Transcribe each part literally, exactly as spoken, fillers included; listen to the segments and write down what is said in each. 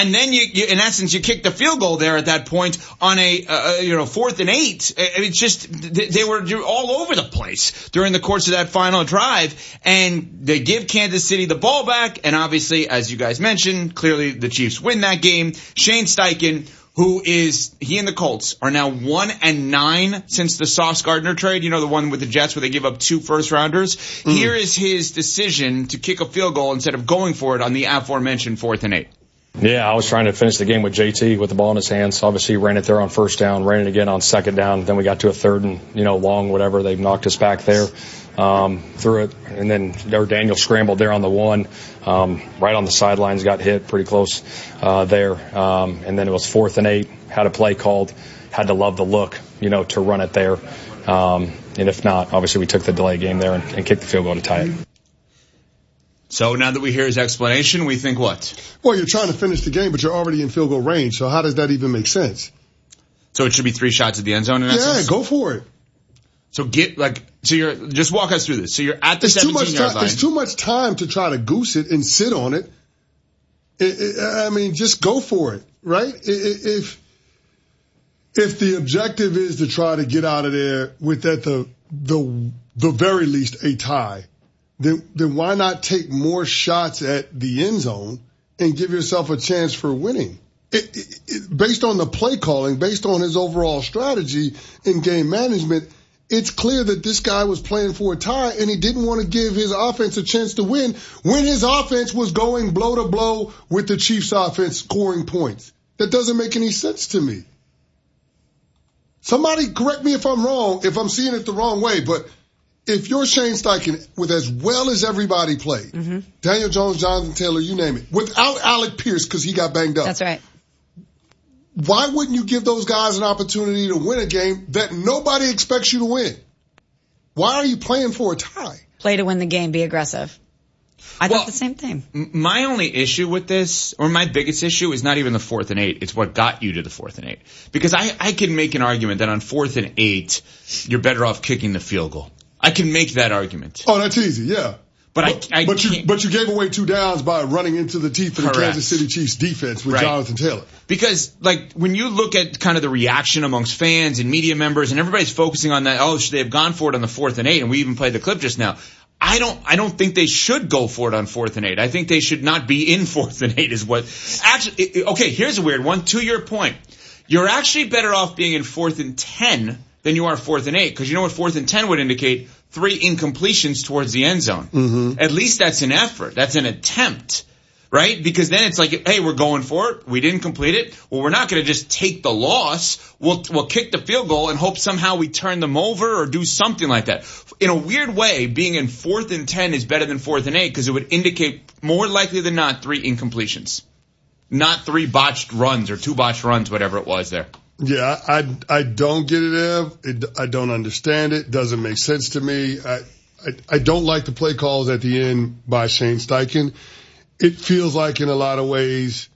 And then you, you, in essence, you kick the field goal there at that point on a, uh, you know, fourth and eight. It's just, they were all over the place during the course of that final drive. And they give Kansas City the ball back. And obviously, as you guys mentioned, clearly the Chiefs win that game. Shane Steichen, who is, he and the Colts are now one and nine since the Sauce Gardner trade, you know, the one with the Jets where they give up two first rounders. Mm. Here is his decision to kick a field goal instead of going for it on the aforementioned fourth and eight. Yeah, I was trying to finish the game with J T with the ball in his hands. Obviously, ran it there on first down, ran it again on second down. Then we got to a third and, you know, long, whatever. They knocked us back there, um, threw it. And then or Daniel scrambled there on the one, um, right on the sidelines, got hit pretty close, uh, there. Um, and then it was fourth and eight, had a play called, had to love the look, you know, to run it there. Um, and if not, obviously we took the delay game there and, and kicked the field goal to tie it. So now that we hear his explanation, we think what? Well, you're trying to finish the game, but you're already in field goal range. So how does that even make sense? So it should be three shots at the end zone in essence? Yeah, go for it. So get like, so you're, just walk us through this. So you're at the seventeen yard line. There's too much time to try to goose it and sit on it. it, it I mean, just go for it, right? If, if the objective is to try to get out of there with at the, the, the very least a tie, then, then why not take more shots at the end zone and give yourself a chance for winning? It, it, it, based on the play calling, based on his overall strategy in game management, it's clear that this guy was playing for a tie and he didn't want to give his offense a chance to win when his offense was going blow to blow with the Chiefs offense scoring points. That doesn't make any sense to me. Somebody correct me if I'm wrong, if I'm seeing it the wrong way, but if you're Shane Steichen with as well as everybody played, mm-hmm. Daniel Jones, Jonathan Taylor, you name it, without Alec Pierce because he got banged up. That's right. Why wouldn't you give those guys an opportunity to win a game that nobody expects you to win? Why are you playing for a tie? Play to win the game, be aggressive. I well, thought the same thing. My only issue with this, or my biggest issue, is not even the fourth and eight. It's what got you to the fourth and eight. Because I, I can make an argument that on fourth and eight, you're better off kicking the field goal. I can make that argument. Oh, that's easy, yeah. But, but I, I but can't. you but you gave away two downs by running into the teeth of the Correct. Kansas City Chiefs defense with right. Jonathan Taylor. Because like when you look at kind of the reaction amongst fans and media members, and everybody's focusing on that, oh, should they have gone for it on the fourth and eight? And we even played the clip just now. I don't I don't think they should go for it on fourth and eight. I think they should not be in fourth and eight. Is what actually. Okay, here's a weird one. To your point, you're actually better off being in fourth and ten than you are fourth and eight, because you know what fourth and ten would indicate? Three incompletions towards the end zone. Mm-hmm. At least that's an effort. That's an attempt, right? Because then it's like, hey, we're going for it. We didn't complete it. Well, we're not going to just take the loss. We'll, we'll kick the field goal and hope somehow we turn them over or do something like that. In a weird way, being in fourth and ten is better than fourth and eight because it would indicate more likely than not three incompletions. Not three botched runs or two botched runs, whatever it was there. Yeah, I, I don't get it, Ev. It, I don't understand it. Doesn't make sense to me. I, I, I don't like the play calls at the end by Shane Steichen. It feels like in a lot of ways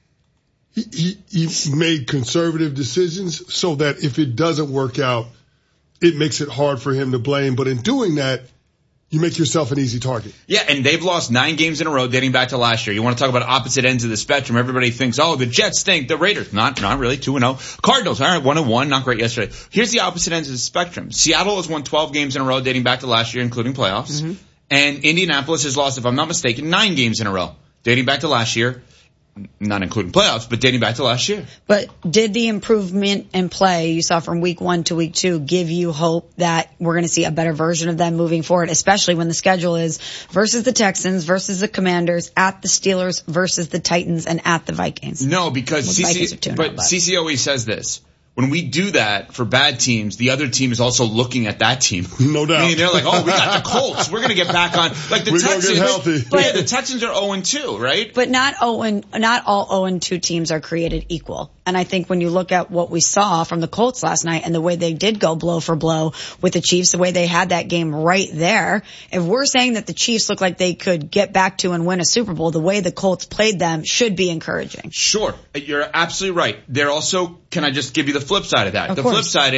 he, he, he made conservative decisions so that if it doesn't work out, it makes it hard for him to blame. But in doing that, you make yourself an easy target. Yeah, and they've lost nine games in a row dating back to last year. You want to talk about opposite ends of the spectrum. Everybody thinks, oh, the Jets stink. The Raiders, not not really, two and oh. Cardinals, all right, one and one, not great yesterday. Here's the opposite ends of the spectrum. Seattle has won twelve games in a row dating back to last year, including playoffs. Mm-hmm. And Indianapolis has lost, if I'm not mistaken, nine games in a row dating back to last year. Not including playoffs, but dating back to last year. But did the improvement in play you saw from week one to week two give you hope that we're going to see a better version of them moving forward, especially when the schedule is versus the Texans, versus the Commanders, at the Steelers, versus the Titans, and at the Vikings? No, because well, C C, Vikings are two and oh, but C C always says this. When we do that for bad teams, the other team is also looking at that team. No doubt. I mean, they're like, oh, we got the Colts. We're going to get back on. Like the We're Texans. Get healthy. But yeah, the Texans are oh and two, right? But not oh and not all oh and two teams are created equal. And I think when you look at what we saw from the Colts last night and the way they did go blow for blow with the Chiefs, the way they had that game right there, if we're saying that the Chiefs look like they could get back to and win a Super Bowl, the way the Colts played them should be encouraging. Sure. You're absolutely right. They're also, can I just give you the flip side of that? Of the course. flip side is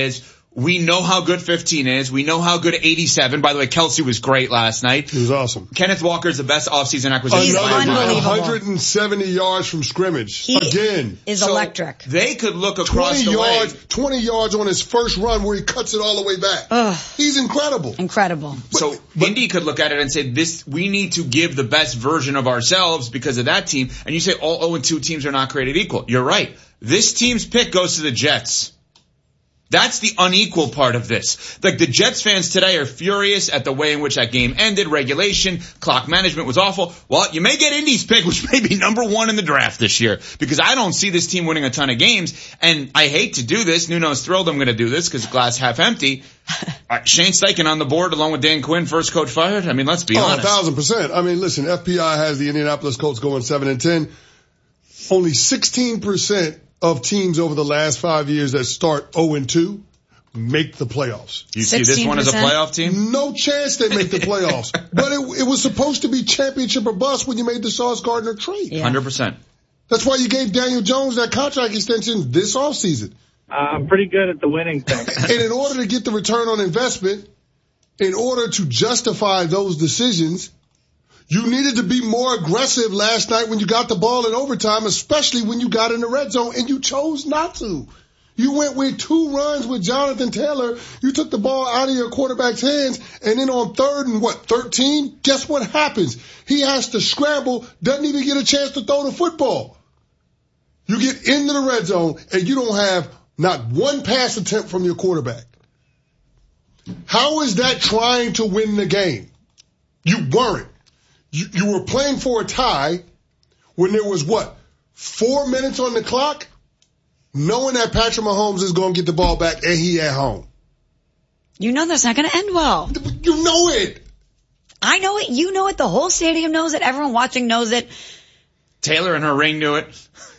We know how good fifteen is. We know how good eighty-seven. By the way, Kelsey was great last night. He was awesome. Kenneth Walker's the best offseason acquisition. He's unbelievable. one hundred seventy yards from scrimmage. He Again. is So electric. They could look across twenty the yards, way. twenty yards on his first run where he cuts it all the way back. Ugh. He's incredible. Incredible. So Indy could look at it and say, "This we need to give the best version of ourselves because of that team." And you say all oh and two teams are not created equal. You're right. This team's pick goes to the Jets. That's the unequal part of this. Like the Jets fans today are furious at the way in which that game ended, regulation, clock management was awful. Well, you may get Indy's pick, which may be number one in the draft this year, because I don't see this team winning a ton of games. And I hate to do this. Nuno's thrilled I'm going to do this because glass half empty. uh, Shane Steichen on the board along with Dan Quinn, first coach fired. I mean, let's be oh, honest. a thousand percent. I mean, listen, F P I has the Indianapolis Colts going seven and ten. Only sixteen percent of teams over the last five years that start oh and two make the playoffs. You see this one as a playoff team? No chance they make the playoffs. But it, it was supposed to be championship or bust when you made the Sauce Gardner trade. Yeah. one hundred percent. That's why you gave Daniel Jones that contract extension this offseason. Uh, I'm pretty good at the winning thing. And in order to get the return on investment, in order to justify those decisions, you needed to be more aggressive last night when you got the ball in overtime, especially when you got in the red zone, and you chose not to. You went with two runs with Jonathan Taylor. You took the ball out of your quarterback's hands, and then on third and what, thirteen? Guess what happens? He has to scramble, doesn't even get a chance to throw the football. You get into the red zone, and you don't have not one pass attempt from your quarterback. How is that trying to win the game? You weren't. You, you were playing for a tie when there was, what, four minutes on the clock, knowing that Patrick Mahomes is going to get the ball back and he at home. You know that's not going to end well. You know it. I know it. You know it. The whole stadium knows it. Everyone watching knows it. Taylor and her ring knew it.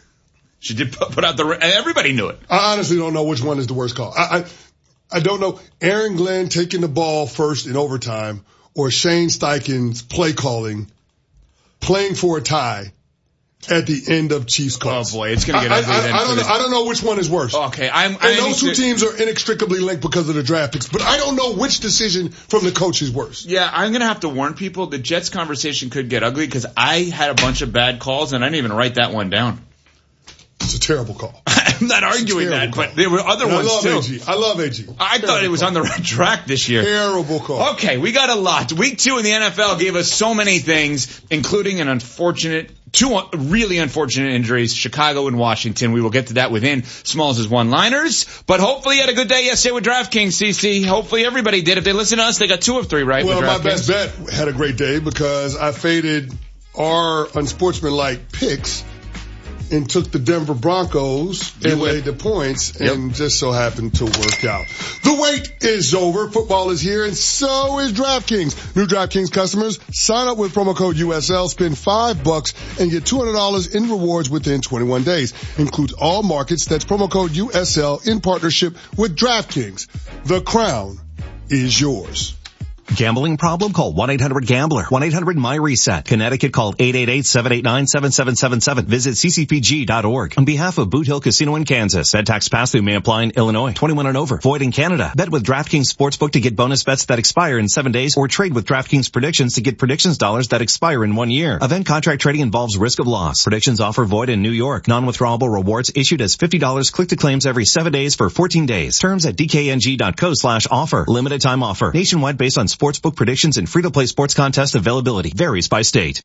She did put, put out the ring. Everybody knew it. I honestly don't know which one is the worst call. I, I, I don't know. Aaron Glenn taking the ball first in overtime, or Shane Steichen's play calling, playing for a tie at the end of Chiefs Colts. Oh boy, it's going to get ugly I, I, then. I don't know. I don't know which one is worse. Okay, I'm. And I those two to, teams are inextricably linked because of the draft picks, but I don't know which decision from the coach is worse. Yeah, I'm going to have to warn people. The Jets conversation could get ugly because I had a bunch of bad calls and I didn't even write that one down. It's a terrible call. I'm not arguing that, call. but there were other And ones I love too. A G. I love A G. I Terrible thought it was call. on the right track this year. Terrible call. Okay, we got a lot. Week two in the N F L gave us so many things, including an unfortunate, two really unfortunate injuries, Chicago and Washington. We will get to that within Smalls' one-liners. But hopefully you had a good day yesterday with DraftKings, C C. Hopefully everybody did. If they listen to us, they got two of three right Well, with my DraftKings. best bet had a great day because I faded our unsportsmanlike picks and took the Denver Broncos You and win. laid the points Yep. and just so happened to work out. The wait is over. Football is here and so is DraftKings. New DraftKings customers, sign up with promo code U S L, spend five bucks and get two hundred dollars in rewards within twenty-one days. Includes all markets. That's promo code U S L in partnership with DraftKings. The crown is yours. Gambling problem? Call one eight hundred gambler. one eight hundred my reset. Connecticut, call eight eight eight, seven eight nine, seven seven seven seven. Visit c c p g dot org. On behalf of Boot Hill Casino in Kansas, said tax pass-through may apply in Illinois. twenty-one and over. Void in Canada. Bet with DraftKings Sportsbook to get bonus bets that expire in seven days, or trade with DraftKings Predictions to get predictions dollars that expire in one year. Event contract trading involves risk of loss. Predictions offer void in New York. Non-withdrawable rewards issued as fifty dollars click to claims every seven days for fourteen days. Terms at d k n g dot co slash offer. Limited time offer. Nationwide based on sportsbook predictions and free-to-play sports contest availability. Varies by state.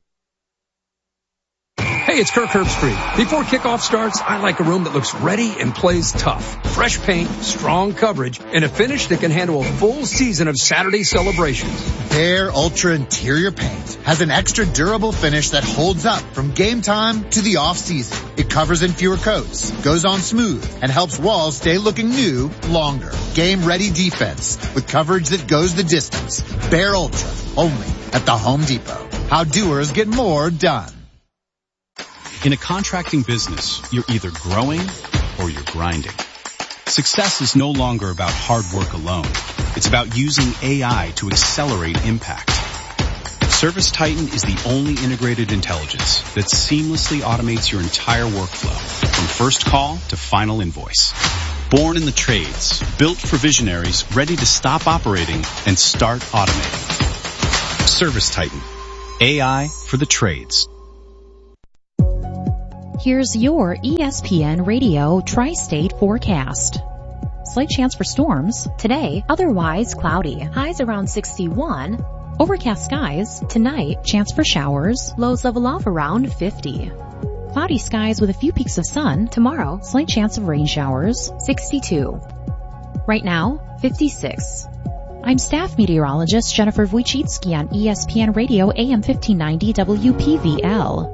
Hey, it's Kirk Herbstreit. Before kickoff starts, I like a room that looks ready and plays tough. Fresh paint, strong coverage, and a finish that can handle a full season of Saturday celebrations. Behr Ultra Interior Paint has an extra durable finish that holds up from game time to the off-season. It covers in fewer coats, goes on smooth, and helps walls stay looking new longer. Game-ready defense with coverage that goes the distance. Behr Ultra, only at the Home Depot. How doers get more done. In a contracting business, you're either growing or you're grinding. Success is no longer about hard work alone. It's about using A I to accelerate impact. ServiceTitan is the only integrated intelligence that seamlessly automates your entire workflow, from first call to final invoice. Born in the trades, built for visionaries ready to stop operating and start automating. Service Titan. A I for the trades. Here's your E S P N Radio Tri-State forecast. Slight chance for storms. Today, otherwise cloudy. Highs around sixty-one. Overcast skies. Tonight, chance for showers. Lows level off around fifty. Cloudy skies with a few peaks of sun. Tomorrow, slight chance of rain showers. sixty-two. Right now, fifty-six. I'm staff meteorologist Jennifer Wojcicki on E S P N Radio A M fifteen ninety W P V L.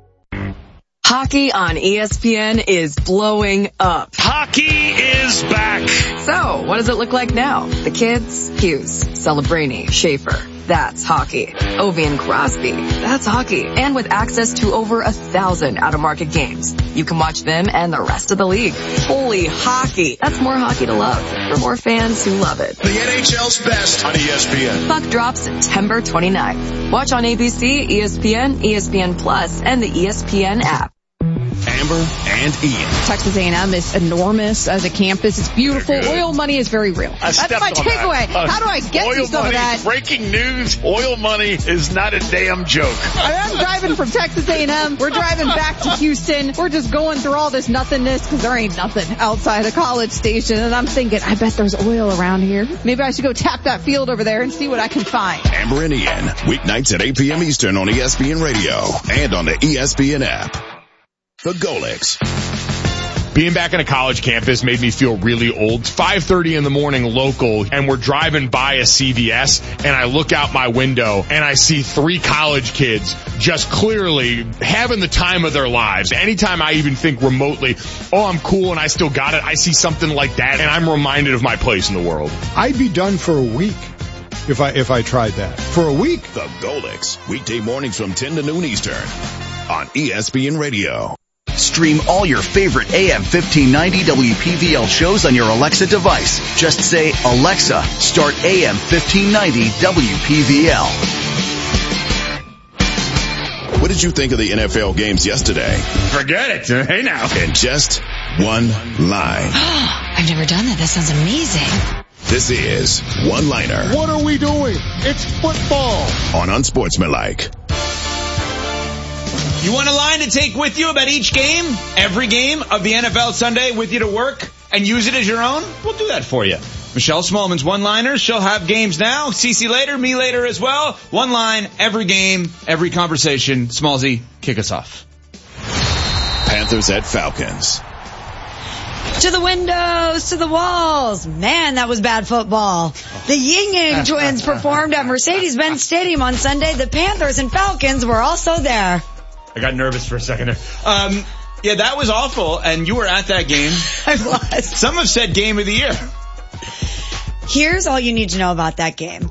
Hockey on E S P N is blowing up. Hockey is back. So, what does it look like now? The kids? Hughes, Celebrini, Schaefer. That's hockey. Ovi and Crosby. That's hockey. And with access to over a thousand out-of-market games, you can watch them and the rest of the league. Holy hockey. That's more hockey to love for more fans who love it. The N H L's best on E S P N. Puck drops September twenty-ninth. Watch on A B C, E S P N, E S P N Plus, and the E S P N app. Amber and Ian. Texas A and M is enormous as a campus. It's beautiful. Oil money is very real. I That's my takeaway. Uh, How do I get oil to some money, of that? Breaking news, oil money is not a damn joke. I'm driving from Texas A and M. We're driving back to Houston. We're just going through all this nothingness because there ain't nothing outside of College Station. And I'm thinking, I bet there's oil around here. Maybe I should go tap that field over there and see what I can find. Amber and Ian, weeknights at eight p.m. Eastern on E S P N Radio and on the E S P N app. The Golix. Being back on a college campus made me feel really old. five thirty in the morning local, and we're driving by a C V S, and I look out my window, and I see three college kids just clearly having the time of their lives. Anytime I even think remotely, oh, I'm cool and I still got it, I see something like that, and I'm reminded of my place in the world. I'd be done for a week if I if I tried that. For a week. The Golix, weekday mornings from ten to noon Eastern on E S P N Radio. Stream all your favorite A M fifteen ninety W P V L shows on your Alexa device. Just say, Alexa, start A M fifteen ninety W P V L. What did you think of the N F L games yesterday? Forget it. Hey now. In just one line. I've never done that. That sounds amazing. This is One Liner. What are we doing? It's football. On Unsportsmanlike. You want a line to take with you about each game, every game of the N F L Sunday with you to work and use it as your own? We'll do that for you. Michelle Smallman's one-liners. She'll have games now. Cece later, me later as well. One line, every game, every conversation. Smallsy, kick us off. Panthers at Falcons. To the windows, to the walls. Man, that was bad football. The Ying Yang twins performed at Mercedes-Benz Stadium on Sunday. The Panthers and Falcons were also there. I got nervous for a second there. Um, yeah, that was awful, and you were at that game. I was. Some have said game of the year. Here's all you need to know about that game.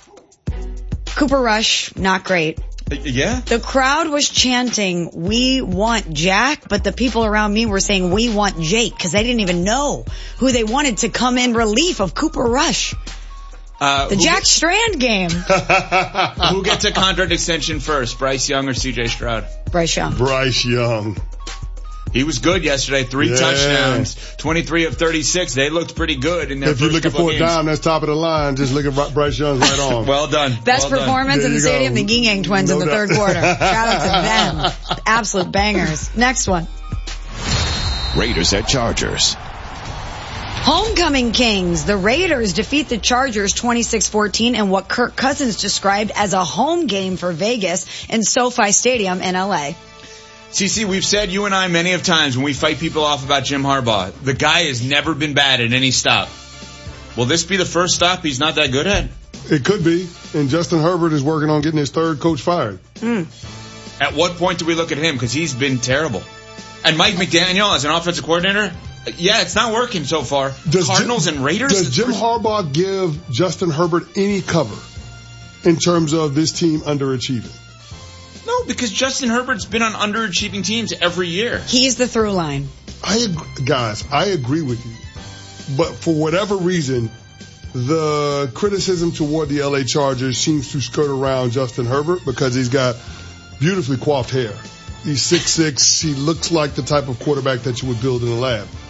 Cooper Rush, not great. Uh, yeah? The crowd was chanting, we want Jack, but the people around me were saying, we want Jake, because they didn't even know who they wanted to come in relief of Cooper Rush. Uh, the Jack get- Strand game. Who gets a contract extension first, Bryce Young or C J Stroud? Bryce Young. Bryce Young. He was good yesterday. Three yeah. touchdowns, twenty-three of thirty-six. They looked pretty good in their if first you're looking couple for of a games. dime, that's top of the line. Just look at Bryce Young's right on. Well done. Best well performance done. in the stadium, go. the Ying Yang twins No in the doubt. third quarter. Shout out to them. Absolute bangers. Next one. Raiders at Chargers. Homecoming Kings. The Raiders defeat the Chargers twenty-six fourteen in what Kirk Cousins described as a home game for Vegas in SoFi Stadium in L A. C C, we've said, you and I, many of times when we fight people off about Jim Harbaugh, the guy has never been bad at any stop. Will this be the first stop he's not that good at? It could be. And Justin Herbert is working on getting his third coach fired. Mm. At what point do we look at him? Because he's been terrible. And Mike McDaniel as an offensive coordinator, yeah, it's not working so far. Does Cardinals Jim, and Raiders? Does Jim Harbaugh give Justin Herbert any cover in terms of this team underachieving? No, because Justin Herbert's been on underachieving teams every year. He's the through line. I agree, guys, I agree with you. But for whatever reason, the criticism toward the L A Chargers seems to skirt around Justin Herbert because he's got beautifully coiffed hair. He's six six. He looks like the type of quarterback that you would build in a lab.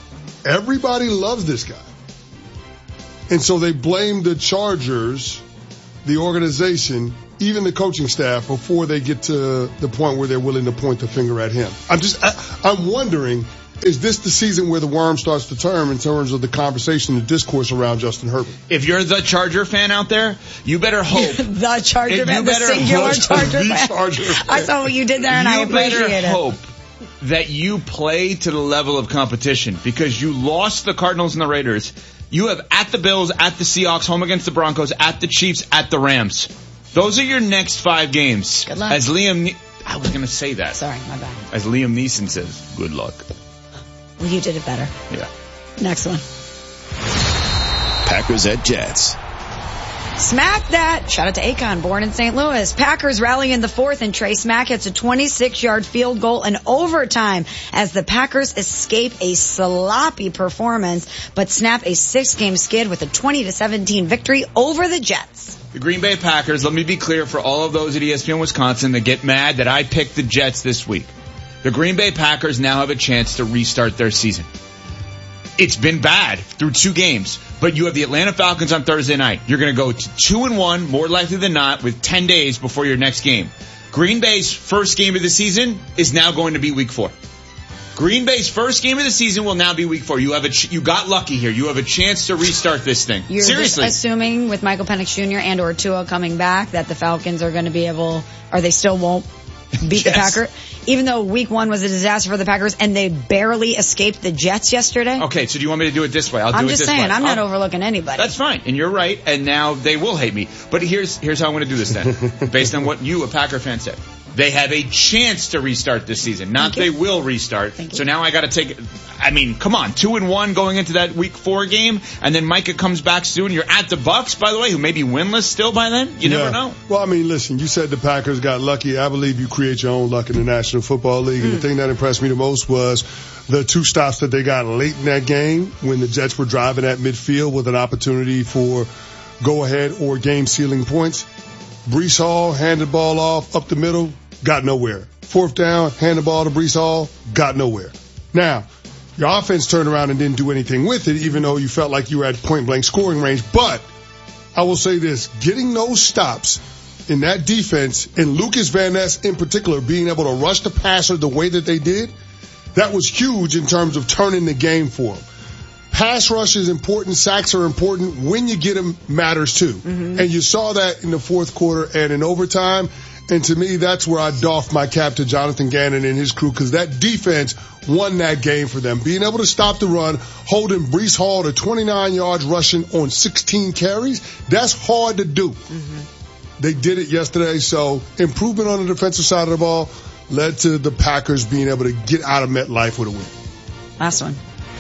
everybody loves this guy. And so they blame the Chargers, the organization, even the coaching staff, before they get to the point where they're willing to point the finger at him. I'm just, I, I'm wondering, is this the season where the worm starts to turn in terms of the conversation, the discourse around Justin Herbert? If you're the Charger fan out there, you better hope. the Charger you fan, the singular Charger the fan. Charger fan. I saw what you did there, and you I appreciate better it. hope that you play to the level of competition, because you lost the Cardinals and the Raiders. You have at the Bills, at the Seahawks, home against the Broncos, at the Chiefs, at the Rams. Those are your next five games. Good luck. As Liam, ne- I was going to say that. Sorry, my bad. As Liam Neeson says, good luck. Well, you did it better. Yeah. Next one. Packers at Jets. Smack that. Shout out to Akon, born in Saint Louis. Packers rally in the fourth, and Trey Smack hits a twenty-six yard field goal in overtime as the Packers escape a sloppy performance, but snap a six-game skid with a twenty to seventeen victory over the Jets. The Green Bay Packers, let me be clear for all of those at E S P N Wisconsin that get mad that I picked the Jets this week. The Green Bay Packers now have a chance to restart their season. It's been bad through two games, but you have the Atlanta Falcons on Thursday night. You're going to go to two and one, more likely than not, with ten days before your next game. Green Bay's first game of the season is now going to be week four. Green Bay's first game of the season will now be week four. You have a ch- you got lucky here. You have a chance to restart this thing. You're Seriously. just assuming with Michael Penix Junior and or Tua coming back that the Falcons are going to be able, or they still won't beat the Yes. Packers, even though week one was a disaster for the Packers and they barely escaped the Jets yesterday. Okay, so do you want me to do it this way? I'll do I'm it just this saying, way. I'm not I'll- overlooking anybody. That's fine, and you're right, and now they will hate me. But here's here's how I'm going to do this then, based on what you, a Packer fan, said. They have a chance to restart this season, not they will restart. So now I got to take, I mean, come on, two and one going into that week four game, and then Micah comes back soon. You're at the Bucks, by the way, who may be winless still by then. You Yeah. never know. Well, I mean, listen, you said the Packers got lucky. I believe you create your own luck in the National Football League. And the thing that impressed me the most was the two stops that they got late in that game when the Jets were driving at midfield with an opportunity for go-ahead or game-sealing points. Breece Hall handed the ball off up the middle, got nowhere. Fourth down, hand the ball to Breece Hall, got nowhere. Now, your offense turned around and didn't do anything with it, even though you felt like you were at point-blank scoring range. But I will say this, getting those stops in that defense, and Lucas Van Ness in particular, being able to rush the passer the way that they did, that was huge in terms of turning the game for them. Pass rush is important. Sacks are important. When you get them matters too. Mm-hmm. And you saw that in the fourth quarter and in overtime. And to me, that's where I doff my cap to Jonathan Gannon and his crew, because that defense won that game for them. Being able to stop the run, holding Breece Hall to twenty-nine yards rushing on sixteen carries, that's hard to do. Mm-hmm. They did it yesterday, so improvement on the defensive side of the ball led to the Packers being able to get out of MetLife with a win. Last one.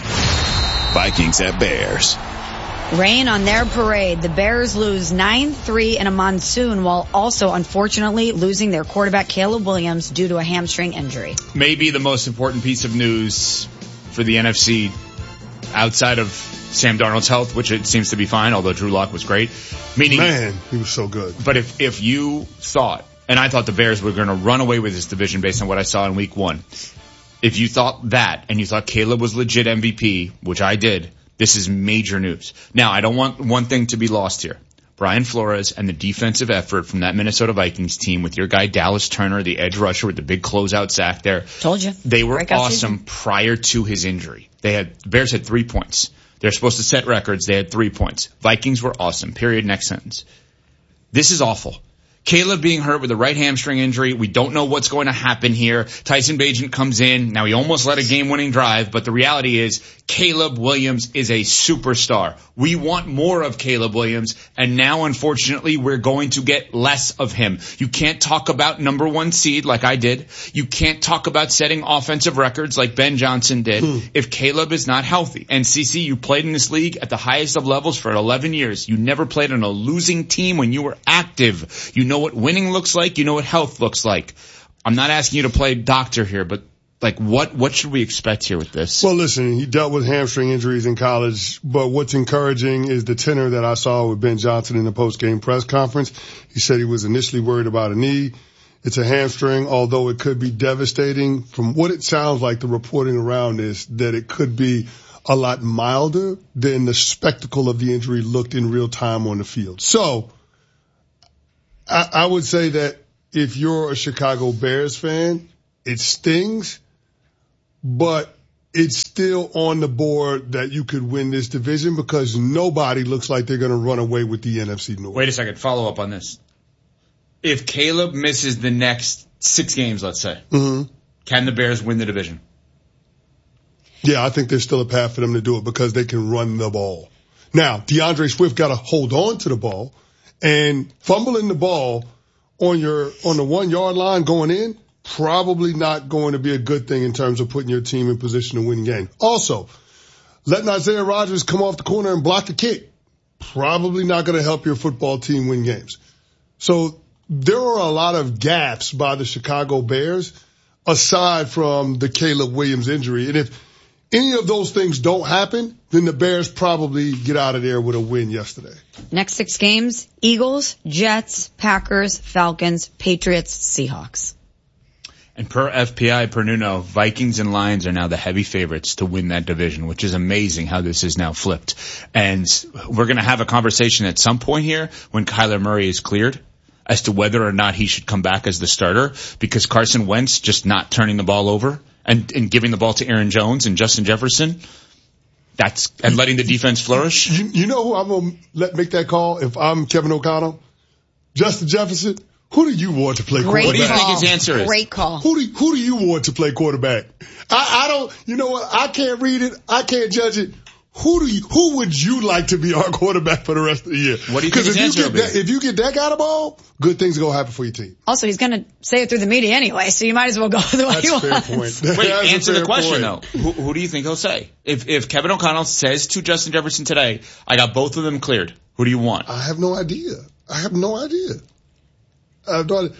Vikings at Bears. Rain on their parade. The Bears lose nine three in a monsoon while also, unfortunately, losing their quarterback Caleb Williams due to a hamstring injury. Maybe the most important piece of news for the N F C outside of Sam Darnold's health, which it seems to be fine, although Drew Lock was great. Meaning, Man, he was so good. But if, if you thought, and I thought the Bears were going to run away with this division based on what I saw in week one, if you thought that and you thought Caleb was legit M V P, which I did, this is major news. Now, I don't want one thing to be lost here. Brian Flores and the defensive effort from that Minnesota Vikings team with your guy Dallas Turner, the edge rusher with the big closeout sack there. Told you. They were Breakout awesome season. prior to his injury. They had, Bears had three points. They're supposed to set records. They had three points. Vikings were awesome. Period. Next sentence. This is awful. Caleb being hurt with a right hamstring injury. We don't know what's going to happen here. Tyson Bagent comes in. Now, he almost led a game-winning drive, but the reality is Caleb Williams is a superstar. We want more of Caleb Williams, and now, unfortunately, we're going to get less of him. You can't talk about number one seed like I did. You can't talk about setting offensive records like Ben Johnson did hmm. if Caleb is not healthy. And C C, you played in this league at the highest of levels for eleven years. You never played on a losing team when you were active. You know what winning looks like. You know what health looks like. I'm not asking you to play doctor here, but like what, what should we expect here with this? Well, listen, he dealt with hamstring injuries in college, but what's encouraging is the tenor that I saw with Ben Johnson in the post-game press conference. He said he was initially worried about a knee. It's a hamstring, although it could be devastating. From what it sounds like, the reporting around is that it could be a lot milder than the spectacle of the injury looked in real time on the field. So I, I would say that if you're a Chicago Bears fan, it stings, but it's still on the board that you could win this division because nobody looks like they're going to run away with the N F C North. Wait a second. Follow up on this. If Caleb misses the next six games, let's say, mm-hmm. can the Bears win the division? Yeah, I think there's still a path for them to do it because they can run the ball. Now, DeAndre Swift got to hold on to the ball, and fumbling the ball on your on the one yard line going in, probably not going to be a good thing in terms of putting your team in position to win game. Also, letting Isaiah Rodgers come off the corner and block a kick, probably not going to help your football team win games. So there are a lot of gaps by the Chicago Bears aside from the Caleb Williams injury. And if any of those things don't happen, then the Bears probably get out of there with a win yesterday. Next six games, Eagles, Jets, Packers, Falcons, Patriots, Seahawks. And per F P I, per Nuno, Vikings and Lions are now the heavy favorites to win that division, which is amazing how this is now flipped. And we're going to have a conversation at some point here when Kyler Murray is cleared as to whether or not he should come back as the starter, because Carson Wentz just not turning the ball over and, and giving the ball to Aaron Jones and Justin Jefferson, that's and letting the defense flourish. You, you know who I'm going to let make that call if I'm Kevin O'Connell? Justin Jefferson. Who do you want to play Great quarterback? What do you think his answer is? Great call. Who do, who do you want to play quarterback? I, I don't, you know what? I can't read it. I can't judge it. Who do you, who would you like to be our quarterback for the rest of the year? What do you think his if answer you will get be? that, if you get that kind of ball, good things are going to happen for your team. Also, he's going to say it through the media anyway, so you might as well go the way That's you a fair want. point. Wait, That's answer a fair the question, point. though. Who, who do you think he'll say? If if Kevin O'Connell says to Justin Jefferson today, I got both of them cleared, who do you want? I have no idea. I have no idea. I have no idea.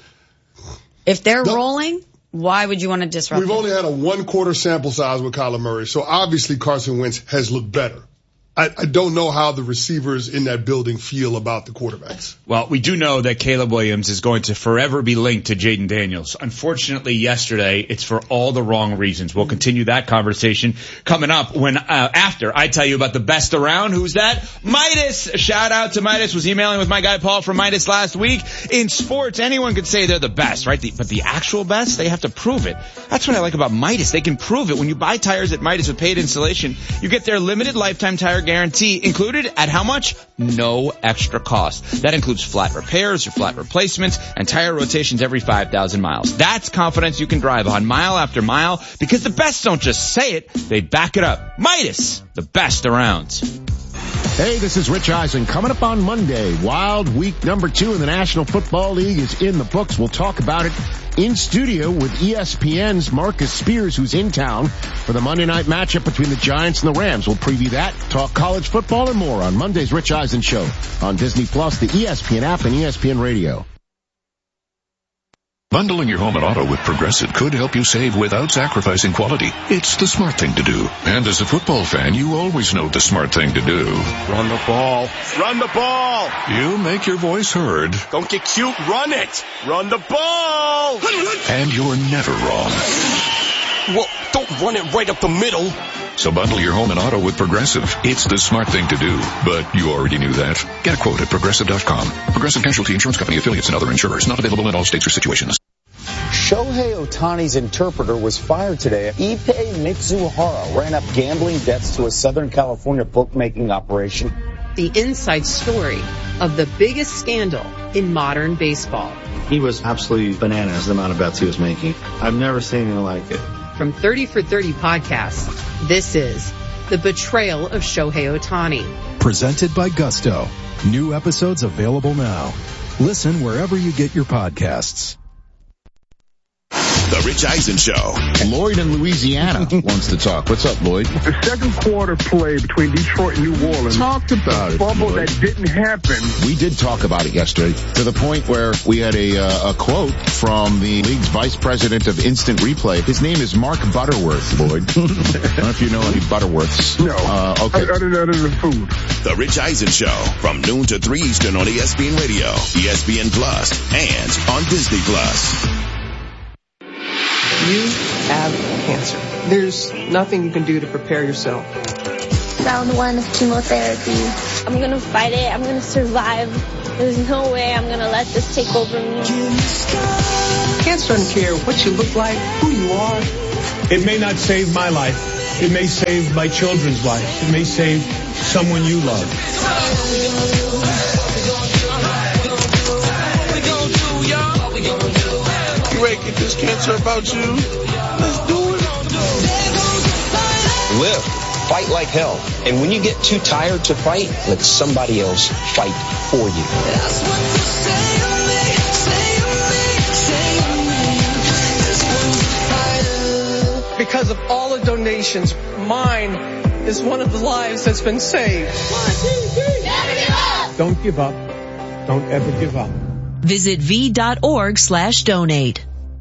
If they're The- rolling, why would you want to disrupt We've them? only had a one quarter sample size with Kyler Murray, so obviously Carson Wentz has looked better. I, I don't know how the receivers in that building feel about the quarterbacks. Well, we do know that Caleb Williams is going to forever be linked to Jaden Daniels. Unfortunately, yesterday, it's for all the wrong reasons. We'll continue that conversation coming up when, uh, after I tell you about the best around. Who's that? Midas! Shout out to Midas. Was emailing with my guy Paul from Midas last week. In sports, anyone could say they're the best, right? The, but the actual best, they have to prove it. That's what I like about Midas. They can prove it. When you buy tires at Midas with paid installation, you get their limited lifetime tire guarantee included at how much? No extra cost. That includes flat repairs or flat replacements and tire rotations every five thousand miles. That's confidence you can drive on mile after mile, because the best don't just say it, they back it up. Midas, the best around. Hey, this is Rich Eisen. Coming up on Monday, Wild Week number two in the National Football League is in the books. We'll talk about it in studio with E S P N's Marcus Spears, who's in town for the Monday night matchup between the Giants and the Rams. We'll preview that, talk college football and more on Monday's Rich Eisen Show on Disney Plus, the E S P N app, and E S P N Radio. Bundling your home and auto with Progressive could help you save without sacrificing quality. It's the smart thing to do. And as a football fan, you always know the smart thing to do. Run the ball. Run the ball. You make your voice heard. Don't get cute. Run it. Run the ball. And you're never wrong. Well, don't run it right up the middle. So bundle your home and auto with Progressive. It's the smart thing to do. But you already knew that. Get a quote at Progressive dot com. Progressive Casualty Insurance Company, affiliates, and other insurers. Not available in all states or situations. Shohei Ohtani's interpreter was fired today. Ippei Mitsuhara ran up gambling debts to a Southern California bookmaking operation. The inside story of the biggest scandal in modern baseball. He was absolutely bananas, the amount of bets he was making. I've never seen anything like it. From thirty for thirty podcasts, this is The Betrayal of Shohei Ohtani. Presented by Gusto. New episodes available now. Listen wherever you get your podcasts. The Rich Eisen Show. Lloyd in Louisiana wants to talk. What's up, Lloyd? The second quarter play between Detroit and New Orleans. Talked about it. Fumble that didn't happen. We did talk about it yesterday to the point where we had a uh, a quote from the league's vice president of instant replay. His name is Mark Butterworth, Lloyd. I don't know if you know any Butterworths. No. Uh, okay. Other than the food. The Rich Eisen Show from noon to three Eastern on E S P N Radio, E S P N Plus, and on Disney Plus. You have cancer. There's nothing you can do to prepare yourself. Round one of chemotherapy. I'm gonna fight it. I'm gonna survive. There's no way I'm gonna let this take over me. Cancer doesn't care what you look like, who you are. It may not save my life. It may save my children's lives. It may save someone you love. You ain't get this cancer about you. Let's do it. Live. Fight like hell. And when you get too tired to fight, let somebody else fight for you. That's what you say to me, say to me, say to me. Because of all the donations, mine is one of the lives that's been saved. One, two, three. Never give up. Don't give up. Don't ever give up. Visit v.org slash donate.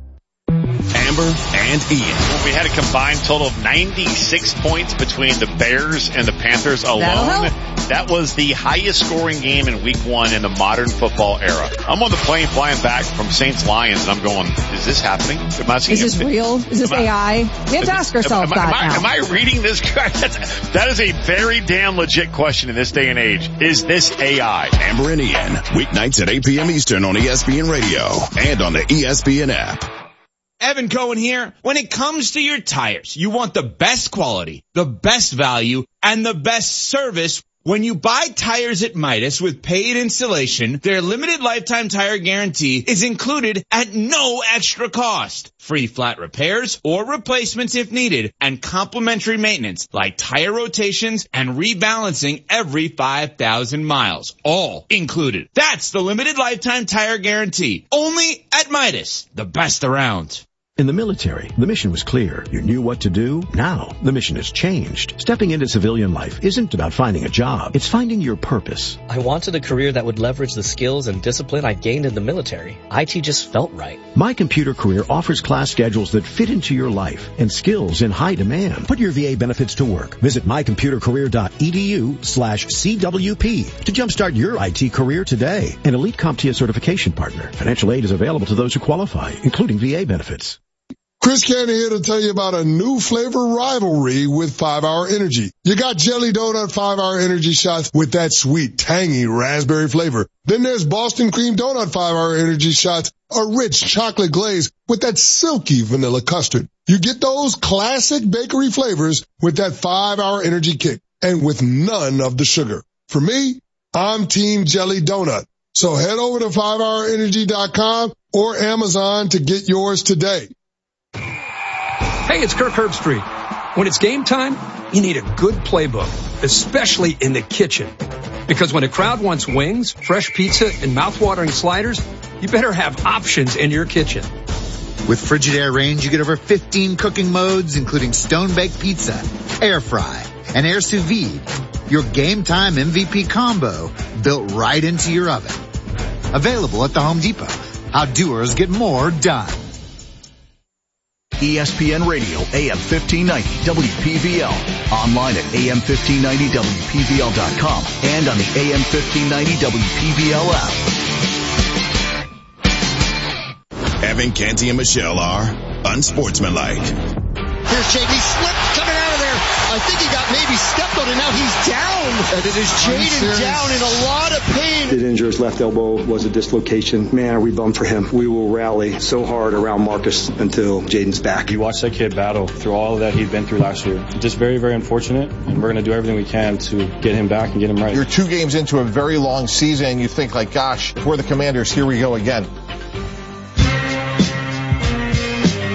Amber and Ian. We had a combined total of ninety-six points between the Bears and the Panthers alone. That was the highest scoring game in week one in the modern football era. I'm on the plane flying back from Saints Lions and I'm going, is this happening? Am I seeing is this it? real? Is this A I? We have to ask ourselves am, am, that am, now. I, am I reading this correct? That's, that is a very damn legit question in this day and age. Is this A I? Amber and Ian, weeknights at eight p.m. Eastern on E S P N Radio and on the E S P N app. Evan Cohen here. When it comes to your tires, you want the best quality, the best value, and the best service. When you buy tires at Midas with paid installation, their limited lifetime tire guarantee is included at no extra cost. Free flat repairs or replacements if needed, and complimentary maintenance like tire rotations and rebalancing every five thousand miles. All included. That's the limited lifetime tire guarantee. Only at Midas, the best around. In the military, the mission was clear. You knew what to do. Now, the mission has changed. Stepping into civilian life isn't about finding a job. It's finding your purpose. I wanted a career that would leverage the skills and discipline I gained in the military. I T just felt right. My Computer Career offers class schedules that fit into your life and skills in high demand. Put your V A benefits to work. Visit mycomputercareer.edu slash CWP to jumpstart your I T career today. An Elite CompTIA certification partner. Financial aid is available to those who qualify, including V A benefits. Chris Cannon here to tell you about a new flavor rivalry with five hour Energy. You got Jelly Donut five hour Energy shots with that sweet, tangy raspberry flavor. Then there's Boston Cream Donut five hour Energy shots, a rich chocolate glaze with that silky vanilla custard. You get those classic bakery flavors with that five hour Energy kick and with none of the sugar. For me, I'm Team Jelly Donut. So head over to five hour energy dot com or Amazon to get yours today. Hey, it's Kirk Herbstreit. When it's game time, you need a good playbook, especially in the kitchen. Because when a crowd wants wings, fresh pizza, and mouth-watering sliders, you better have options in your kitchen. With Frigidaire range, you get over fifteen cooking modes, including stone-baked pizza, air fry, and air sous vide. Your game time M V P combo built right into your oven. Available at the Home Depot. How doers get more done. E S P N Radio, A M fifteen ninety, W P V L. Online at A M fifteen ninety W P V L dot com and on the A M fifteen ninety W P V L app. Evan, Canty, and Michelle are unsportsmanlike. Here's J D Slip coming out of there. I think he got maybe stepped on, and now he's down. And it is Jaden down in a lot of pain. Did injure his left elbow, was a dislocation. Man, are we bummed for him. We will rally so hard around Marcus until Jaden's back. You watch that kid battle through all of that he'd been through last year. Just very, very unfortunate, and we're going to do everything we can to get him back and get him right. You're two games into a very long season, and you think, like, gosh, if we're the Commanders, here we go again.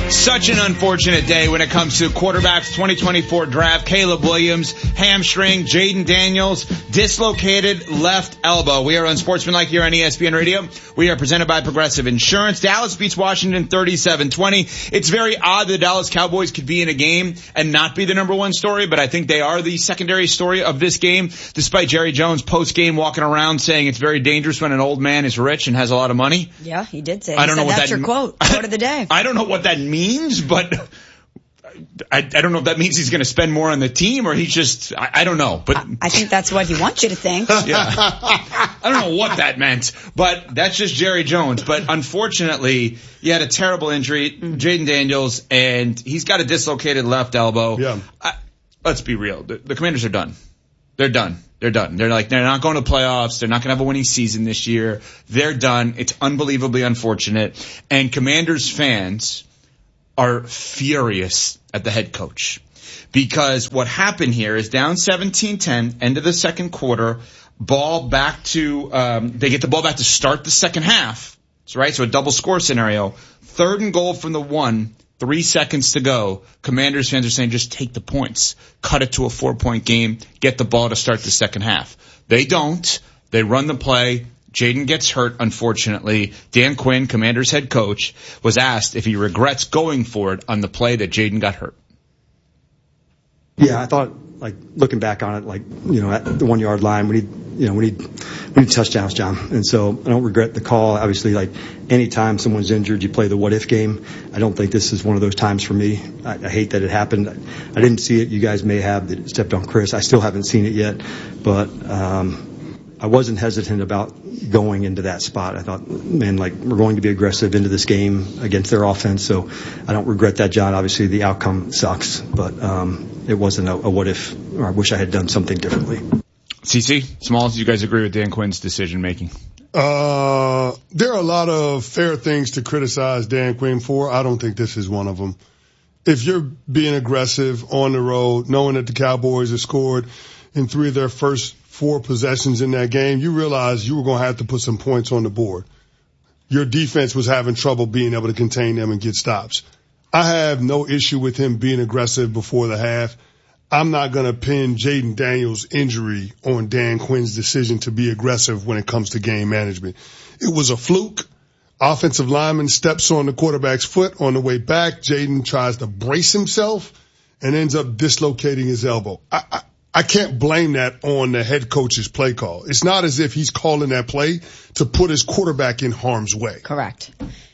Such an unfortunate day when it comes to quarterbacks. twenty twenty-four draft. Caleb Williams, hamstring. Jaden Daniels, dislocated left elbow. We are unsportsmanlike here on E S P N Radio. We are presented by Progressive Insurance. Dallas beats Washington thirty-seven twenty. It's very odd the Dallas Cowboys could be in a game and not be the number one story, but I think they are the secondary story of this game, despite Jerry Jones post-game walking around saying it's very dangerous when an old man is rich and has a lot of money. Yeah, he did say. I don't he know what that's that your quote. Quote of the day. I don't know what that means, but I, I don't know if that means he's going to spend more on the team or he's just, I, I don't know. But I, I think that's what he wants you to think. Yeah. I don't know what that meant, but that's just Jerry Jones. But unfortunately, he had a terrible injury, Jaden Daniels, and he's got a dislocated left elbow. Yeah. I, let's be real. The, the Commanders are done. They're done. They're done. They're like, they're not going to playoffs. They're not going to have a winning season this year. They're done. It's unbelievably unfortunate. And Commanders fans are furious at the head coach because what happened here is down seventeen ten, end of the second quarter, ball back to, um, they get the ball back to start the second half. So, right. So a double score scenario, third and goal from the one. Three seconds to go. Commanders fans are saying just take the points. Cut it to a four-point game. Get the ball to start the second half. They don't. They run the play. Jaden gets hurt, unfortunately. Dan Quinn, Commanders head coach, was asked if he regrets going for it on the play that Jaden got hurt. Yeah, I thought, like, looking back on it, like, you know, at the one-yard line, we need, you know, we need, we need touchdowns, John. And so I don't regret the call. Obviously, like, anytime someone's injured, you play the what-if game. I don't think this is one of those times for me. I, I hate that it happened. I, I didn't see it. You guys may have that it stepped on Chris. I still haven't seen it yet. But um, I wasn't hesitant about going into that spot. I thought, man, like, we're going to be aggressive into this game against their offense. So I don't regret that, John. Obviously, the outcome sucks. But um, it wasn't a, a what-if, or I wish I had done something differently. C C, Smalls, do you guys agree with Dan Quinn's decision-making? Uh, there are a lot of fair things to criticize Dan Quinn for. I don't think this is one of them. If you're being aggressive on the road, knowing that the Cowboys have scored in three of their first four possessions in that game, you realize you were going to have to put some points on the board. Your defense was having trouble being able to contain them and get stops. I have no issue with him being aggressive before the half. I'm not going to pin Jaden Daniels' injury on Dan Quinn's decision to be aggressive when it comes to game management. It was a fluke. Offensive lineman steps on the quarterback's foot on the way back. Jaden tries to brace himself and ends up dislocating his elbow. I, I, I can't blame that on the head coach's play call. It's not as if he's calling that play to put his quarterback in harm's way. Correct.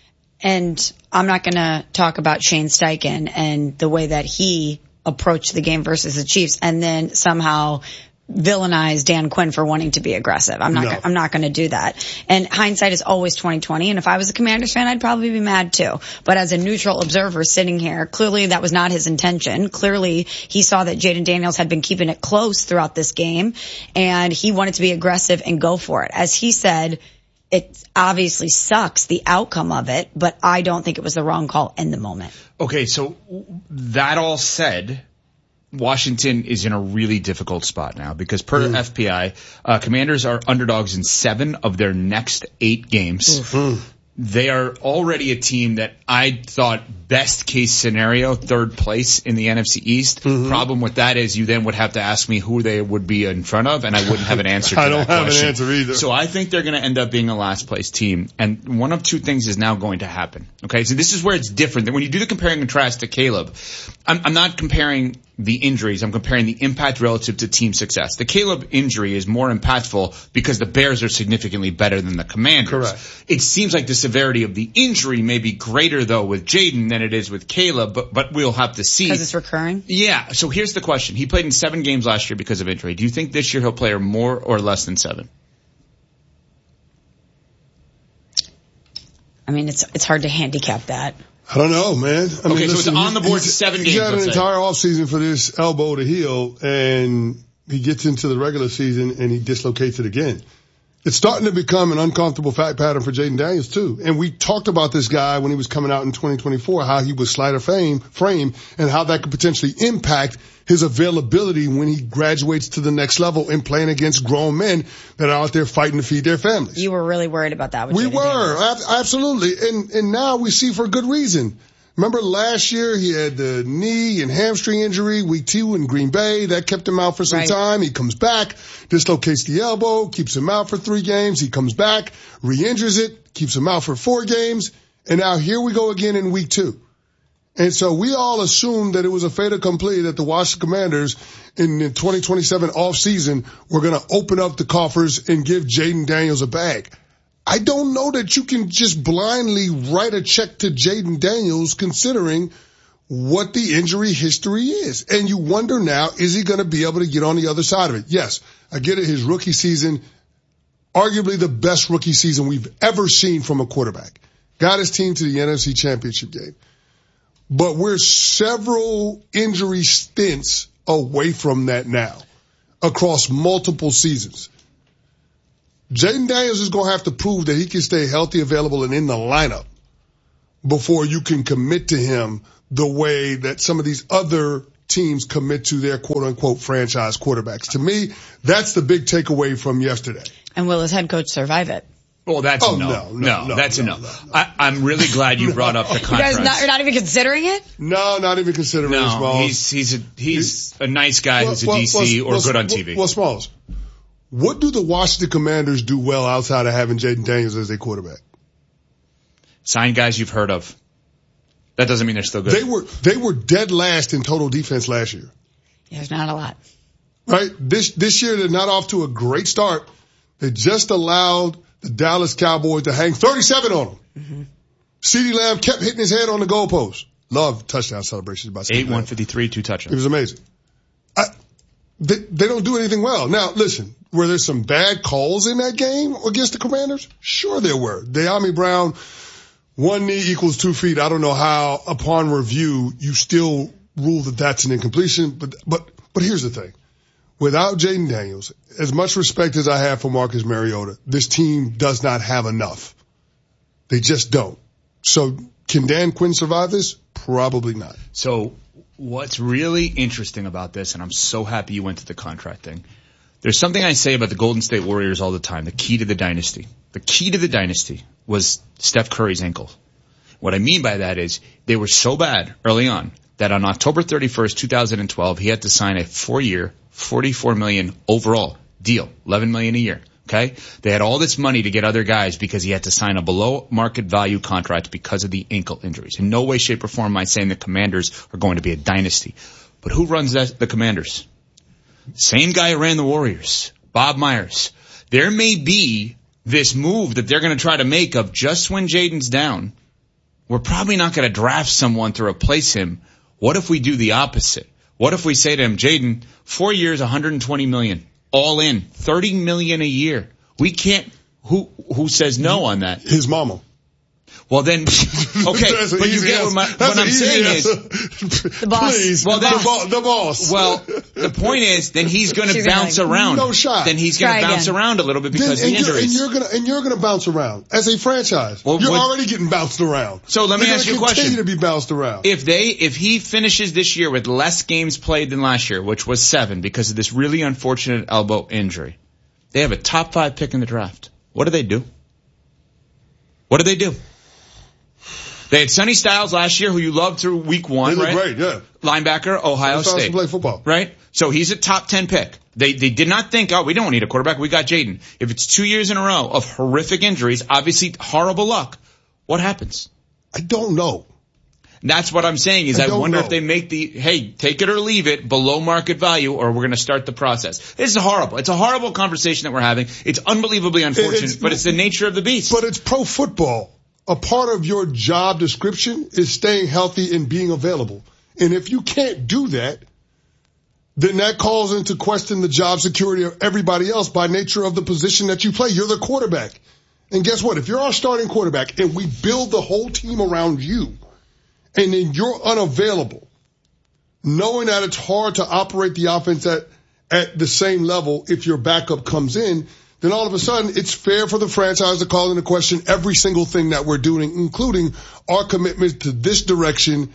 And I'm not going to talk about Shane Steichen and the way that he approach the game versus the Chiefs and then somehow villainize Dan Quinn for wanting to be aggressive. I'm not, no. I'm not going to do that. And hindsight is always twenty twenty. And if I was a Commanders fan, I'd probably be mad too. But as a neutral observer sitting here, clearly that was not his intention. Clearly he saw that Jaden Daniels had been keeping it close throughout this game and he wanted to be aggressive and go for it. As he said, it obviously sucks, the outcome of it, but I don't think it was the wrong call in the moment. Okay, so that all said, Washington is in a really difficult spot now because per mm. F P I, uh, Commanders are underdogs in seven of their next eight games. Mm-hmm. They are already a team that I thought best case scenario, third place in the N F C East. Mm-hmm. Problem with that is you then would have to ask me who they would be in front of, and I wouldn't have an answer to I that don't have question. an answer either. So I think they're going to end up being a last place team, and one of two things is now going to happen. Okay, so this is where it's different. That when you do the compare and contrast to Caleb, I'm, I'm not comparing the injuries. I'm comparing the impact relative to team success. The Caleb injury is more impactful because the Bears are significantly better than the Commanders. Correct. It seems like the severity of the injury may be greater, though, with Jaden than it is with Caleb, but, but we'll have to see. Because it's recurring? Yeah. So here's the question. He played in seven games last year because of injury. Do you think this year he'll play more or less than seven? I mean, it's it's hard to handicap that. I don't know, man. I okay, mean, so listen, it's on the board seven games. He had an let's entire say. offseason for this elbow to heal, and he gets into the regular season and he dislocates it again. It's starting to become an uncomfortable fact pattern for Jaden Daniels, too. And we talked about this guy when he was coming out in twenty twenty-four, how he was slighter frame, frame and how that could potentially impact his availability when he graduates to the next level and playing against grown men that are out there fighting to feed their families. You were really worried about that with We Jaden were, Daniels. absolutely. And, and now we see for good reason Remember last year he had the knee and hamstring injury, week two in Green Bay. That kept him out for some Right. time. He comes back, dislocates the elbow, keeps him out for three games. He comes back, re-injures it, keeps him out for four games. And now here we go again in week two. And so we all assumed that it was a fait accompli that the Washington Commanders in the twenty twenty-seven offseason were going to open up the coffers and give Jaden Daniels a bag. I don't know that you can just blindly write a check to Jaden Daniels considering what the injury history is. And you wonder now, is he going to be able to get on the other side of it? Yes, I get it. His rookie season, arguably the best rookie season we've ever seen from a quarterback. Got his team to the N F C Championship game. But we're several injury stints away from that now across multiple seasons. Jaden Daniels is going to have to prove that he can stay healthy, available, and in the lineup before you can commit to him the way that some of these other teams commit to their quote-unquote franchise quarterbacks. To me, that's the big takeaway from yesterday. And will his head coach survive it? Well, that's Oh, a no. no, No, no, no, that's no, a no. no, no. I, I'm really glad you brought up the You guys contrast. not, you're not even considering it? No, not even considering no, Smalls. he's he's a he's a nice guy Well, who's a well, D C well, or good on well, T V. Well, Smalls, what do the Washington Commanders do well outside of having Jaden Daniels as their quarterback? Sign guys you've heard of. That doesn't mean they're still good. They were they were dead last in total defense last year. Yeah, there's not a lot. Right? This this year they're not off to a great start. They just allowed the Dallas Cowboys to hang thirty-seven on them. Mm-hmm. CeeDee Lamb kept hitting his head on the goalpost. Love touchdown celebrations by CeeDee Eight, Lamb. one fifty-three, two touchdowns. It was amazing. I, they, they don't do anything well. Now, listen, were there some bad calls in that game against the Commanders? Sure there were. De'Ami Brown, one knee equals two feet. I don't know how, upon review, you still rule that that's an incompletion. But, but, but here's the thing. Without Jaden Daniels, as much respect as I have for Marcus Mariota, this team does not have enough. They just don't. So can Dan Quinn survive this? Probably not. So what's really interesting about this, and I'm so happy you went to the contract thing, there's something I say about the Golden State Warriors all the time, the key to the dynasty. The key to the dynasty was Steph Curry's ankle. What I mean by that is they were so bad early on that on October thirty-first, twenty twelve, he had to sign a four-year, forty-four million dollars overall deal, eleven million dollars a year. Okay? They had all this money to get other guys because he had to sign a below market value contract because of the ankle injuries. In no way, shape, or form am I saying the Commanders are going to be a dynasty. But who runs that, the Commanders? Same guy who ran the Warriors, Bob Myers. There may be this move that they're going to try to make of just when Jaden's down, we're probably not going to draft someone to replace him. What if we do the opposite? What if we say to him, Jaden, four years, one hundred twenty million dollars, all in, thirty million dollars a year. We can't, who, who says no on that? His mama. Well then, okay, but you get what, my, what I'm saying is, the boss. Please, well, the, then, bo- the boss. Well, the point is, then he's going to bounce like, around. No shot. Then he's going to bounce again. around a little bit because then, of the and injuries. You're, and you're gonna and you're gonna bounce around as a franchise. Well, you're what, already getting bounced around. So let me you're ask you a continue question. To be bounced around. If they, if he finishes this year with less games played than last year, which was seven because of this really unfortunate elbow injury, they have a top five pick in the draft. What do they do? What do they do? They had Sonny Styles last year, who you loved through week one, They look right? great, yeah. Linebacker, Ohio Styles State. can play football. Right? So he's a top ten pick. They they did not think, oh, we don't need a quarterback. We got Jaden. If it's two years in a row of horrific injuries, obviously horrible luck, what happens? I don't know. That's what I'm saying is I, I wonder know. if they make the, hey, take it or leave it below market value or we're going to start the process. This is horrible. It's a horrible conversation that we're having. It's unbelievably unfortunate, It's- but it's the nature of the beast. But it's pro football. A part of your job description is staying healthy and being available. And if you can't do that, then that calls into question the job security of everybody else by nature of the position that you play. You're the quarterback. And guess what? If you're our starting quarterback and we build the whole team around you and then you're unavailable, knowing that it's hard to operate the offense at, at the same level if your backup comes in, then all of a sudden it's fair for the franchise to call into question every single thing that we're doing, including our commitment to this direction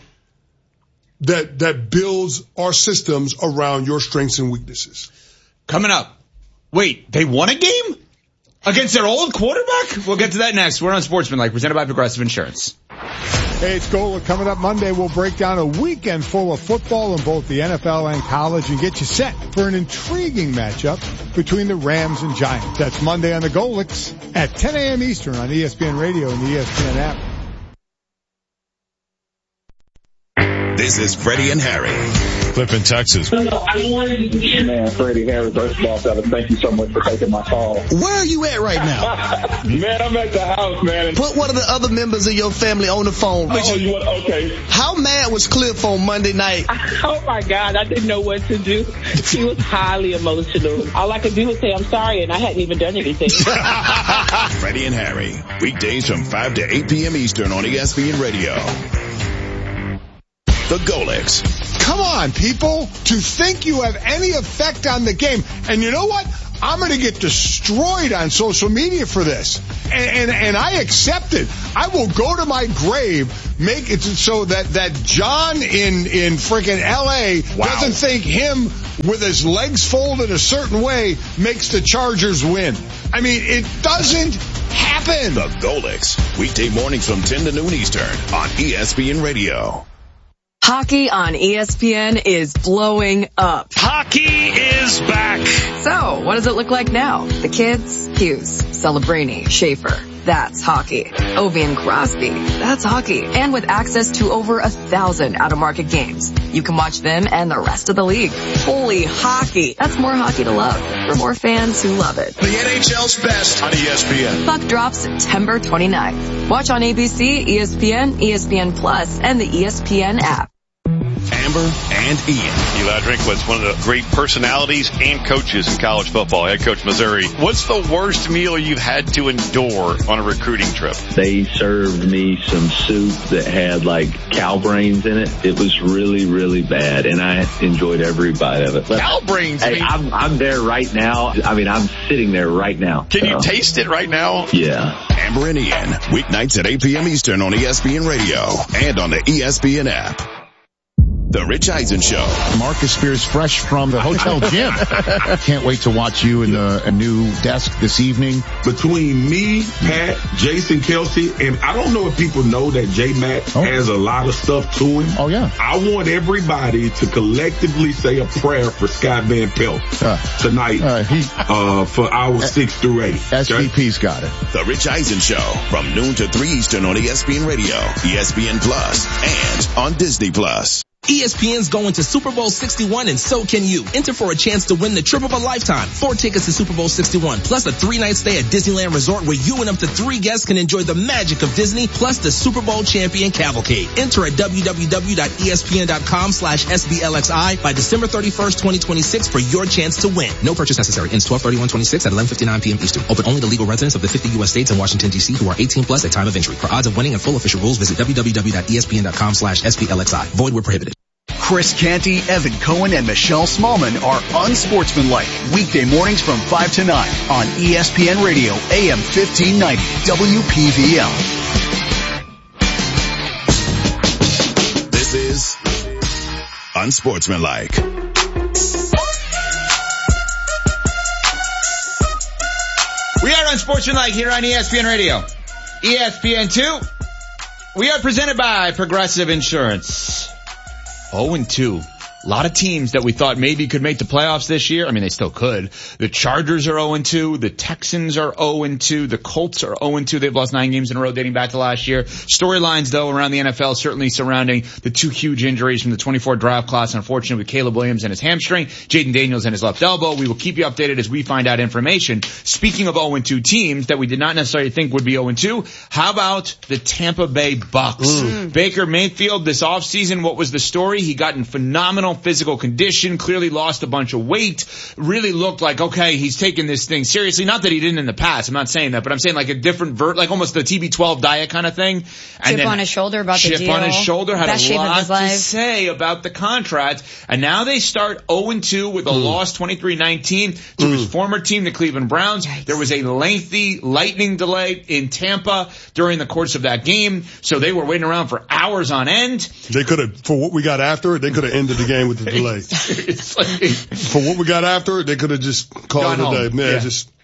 that that builds our systems around your strengths and weaknesses. Coming up. Wait, they won a game? Against their old quarterback? We'll get to that next. We're on Sportsmanlike, presented by Progressive Insurance. Hey, it's Gola. Coming up Monday, we'll break down a weekend full of football in both the N F L and college and get you set for an intriguing matchup between the Rams and Giants. That's Monday on the Golix at ten a.m. Eastern on E S P N Radio and the E S P N app. This is Freddie and Harry. Clip in Texas. Man, Freddie Harry, first of all, fellas, thank you so much for taking my call. Where are you at right now? Man, I'm at the house, man. Put one of the other members of your family on the phone. Oh, you want, okay. How mad was Cliff on Monday night? Oh, my God. I didn't know what to do. He was highly emotional. All I could do was say, I'm sorry, and I hadn't even done anything. Freddie and Harry, weekdays from five to eight p.m. Eastern on E S P N Radio. The Golix. Come on, people. To think you have any effect on the game. And you know what? I'm going to get destroyed on social media for this. And, and, and I accept it. I will go to my grave, make it so that, that John in, in freaking L A wow. doesn't think him with his legs folded a certain way makes the Chargers win. I mean, it doesn't happen. The Golix. Weekday mornings from ten to noon Eastern on E S P N Radio. Hockey on E S P N is blowing up. Hockey is back. So, what does it look like now? The kids? Hughes, Celebrini, Schaefer. That's hockey. Ovi and Crosby. That's hockey. And with access to over a thousand out-of-market games, you can watch them and the rest of the league. Holy hockey. That's more hockey to love for more fans who love it. The N H L's best on E S P N. Puck drops September twenty-ninth. Watch on A B C, E S P N, E S P N Plus, and the E S P N app. Amber and Ian. Eli Drinkwitz, one of the great personalities and coaches in college football, head coach Missouri. What's the worst meal you've had to endure on a recruiting trip? They served me some soup that had like cow brains in it. It was really, really bad, and I enjoyed every bite of it. But, cow brains? Hey, I'm, I'm there right now. I mean, I'm sitting there right now. Can so. you taste it right now? Yeah. Amber and Ian, weeknights at eight p.m. Eastern on E S P N Radio and on the E S P N app. The Rich Eisen Show. Marcus Spears, fresh from the hotel gym. Can't wait to watch you in the, a new desk this evening. Between me, Pat, Jason Kelce, and I don't know if people know that J-Mac oh. has a lot of stuff to him. Oh, yeah. I want everybody to collectively say a prayer for Scott Van Pelt uh, tonight uh, he, uh, for hours uh, six through eight. S V P's okay? Got it. The Rich Eisen Show from noon to three Eastern on E S P N Radio, E S P N Plus, and on Disney Plus. E S P N's going to Super Bowl sixty-one, and so can you. Enter for a chance to win the trip of a lifetime. Four tickets to Super Bowl sixty-one, plus a three-night stay at Disneyland Resort where you and up to three guests can enjoy the magic of Disney, plus the Super Bowl champion cavalcade. Enter at w w w dot e s p n dot com slash s b l x i by December thirty-first, twenty twenty-six for your chance to win. No purchase necessary. Ends twelve thirty-one twenty-six at eleven fifty-nine p.m. Eastern. Open only to legal residents of the fifty U S states and Washington, D C who are eighteen plus at time of entry. For odds of winning and full official rules, visit w w w dot e s p n dot com slash s b l x i. Void where prohibited. Chris Canty, Evan Cohen, and Michelle Smallman are unsportsmanlike. Weekday mornings from five to nine on E S P N Radio, A M fifteen ninety, W P V L. This is Unsportsmanlike. We are Unsportsmanlike here on E S P N Radio. E S P N two. We are presented by Progressive Insurance. oh and two. A lot of teams that we thought maybe could make the playoffs this year. I mean, they still could. The Chargers are oh and two. The Texans are oh and two. The Colts are oh and two. They've lost nine games in a row dating back to last year. Storylines, though, around the N F L certainly surrounding the two huge injuries from the twenty-four draft class, unfortunately, with Caleb Williams and his hamstring, Jaden Daniels and his left elbow. We will keep you updated as we find out information. Speaking of oh and two teams that we did not necessarily think would be oh and two, how about the Tampa Bay Bucks? Mm. Baker Mayfield this offseason, what was the story? He got in phenomenal physical condition, clearly lost a bunch of weight, really looked like, okay, he's taking this thing seriously. Not that he didn't in the past, I'm not saying that, but I'm saying like a different vert, like almost the T B twelve diet kind of thing. And chip then on his shoulder about the deal. Chip on his shoulder, had Best a lot to life. say about the contract. And now they start oh and two with a mm. loss twenty-three nineteen to mm. his former team, the Cleveland Browns. Yikes. There was a lengthy lightning delay in Tampa during the course of that game, so they were waiting around for hours on end. They could have, for what we got after it, they could have ended the game with the delay. It's like, for what we got after it, they could have just called it a day. Man, yeah. just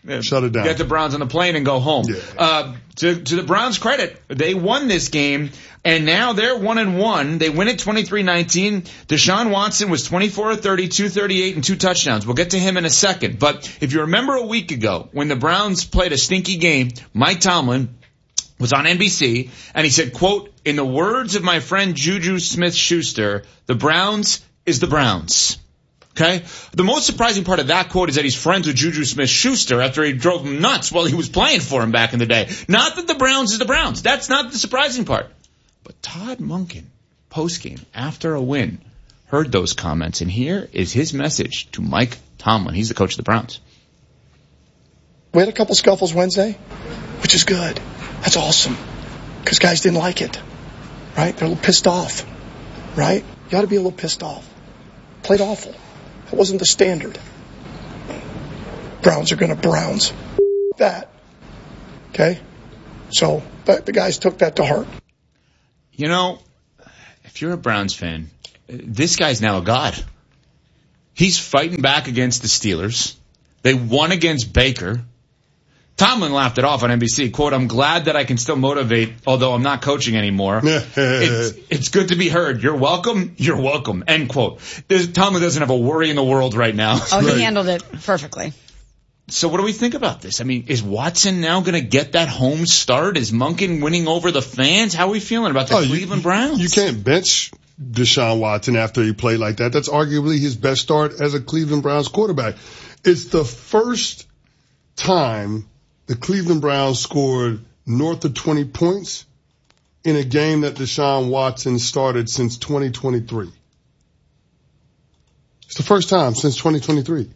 Shut it down. Get the Browns on the plane and go home. Yeah. Uh, to, to the Browns' credit, they won this game, and now they're one and one. They win it twenty-three nineteen. Deshaun Watson was twenty-four of thirty, two thirty-eight, and two touchdowns. We'll get to him in a second. But if you remember a week ago when the Browns played a stinky game, Mike Tomlin was on N B C, and he said, quote, in the words of my friend Juju Smith-Schuster, the Browns is the Browns. Okay? The most surprising part of that quote is that he's friends with Juju Smith-Schuster after he drove him nuts while he was playing for him back in the day. Not that the Browns is the Browns. That's not the surprising part. But Todd Monken, postgame, after a win, heard those comments, and here is his message to Mike Tomlin. He's the coach of the Browns. We had a couple scuffles Wednesday, which is good. That's awesome. Because guys didn't like it. Right? They're a little pissed off. Right? You ought to be a little pissed off. Played awful. It wasn't the standard. Browns are going to Browns. That. Okay? So, the, the guys took that to heart. You know, if you're a Browns fan, this guy's now a god. He's fighting back against the Steelers. They won against Baker. Tomlin laughed it off on N B C. Quote, I'm glad that I can still motivate, although I'm not coaching anymore. it's, it's good to be heard. You're welcome. You're welcome. End quote. There's, Tomlin doesn't have a worry in the world right now. Oh, he handled it perfectly. So what do we think about this? I mean, is Watson now going to get that home start? Is Monken winning over the fans? How are we feeling about the oh, Cleveland you, Browns? You can't bench Deshaun Watson after he played like that. That's arguably his best start as a Cleveland Browns quarterback. It's the first time the Cleveland Browns scored north of twenty points in a game that Deshaun Watson started since twenty twenty-three. It's the first time since twenty twenty-three.